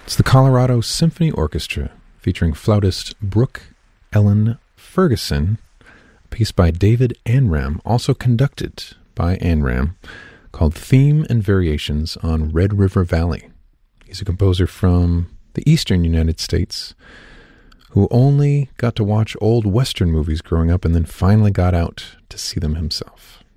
It's the Colorado Symphony Orchestra, featuring flautist Brooke Ellen Ferguson, a piece by David Anram, also conducted by Anram, called Theme and Variations on Red River Valley. He's a composer from the eastern United States who only got to watch old Western movies growing up and then finally got out to see them himself.